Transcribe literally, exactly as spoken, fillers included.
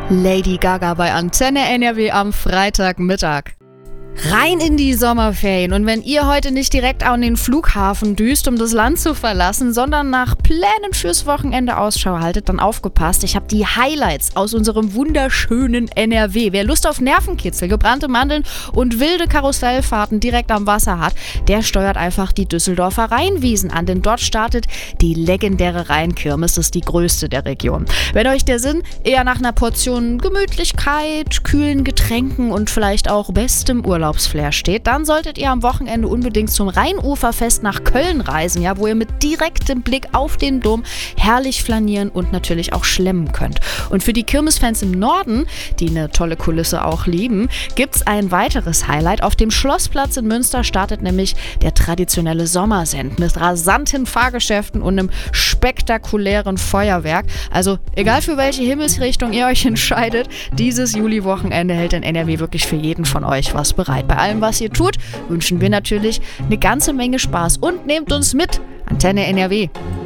Lady Gaga bei Antenne N R W am Freitagmittag. Rein in die Sommerferien. Und wenn ihr heute nicht direkt an den Flughafen düst, um das Land zu verlassen, sondern nach Plänen fürs Wochenende Ausschau haltet, dann aufgepasst. Ich habe die Highlights aus unserem wunderschönen N R W. Wer Lust auf Nervenkitzel, gebrannte Mandeln und wilde Karussellfahrten direkt am Wasser hat, der steuert einfach die Düsseldorfer Rheinwiesen an, denn dort startet die legendäre Rheinkirmes. Das ist die größte der Region. Wenn euch der Sinn eher nach einer Portion Gemütlichkeit, kühlen Getränken und vielleicht auch bestem Urlaub Urlaubsflair steht, dann solltet ihr am Wochenende unbedingt zum Rheinuferfest nach Köln reisen, ja, wo ihr mit direktem Blick auf den Dom herrlich flanieren und natürlich auch schlemmen könnt. Und für die Kirmesfans im Norden, die eine tolle Kulisse auch lieben, gibt's ein weiteres Highlight. Auf dem Schlossplatz in Münster startet nämlich der traditionelle Sommersend mit rasanten Fahrgeschäften und einem spektakulären Feuerwerk. Also egal für welche Himmelsrichtung ihr euch entscheidet, dieses Juli-Wochenende hält in N R W wirklich für jeden von euch was bereit. Bei allem, was ihr tut, wünschen wir natürlich eine ganze Menge Spaß und nehmt uns mit. Antenne N R W.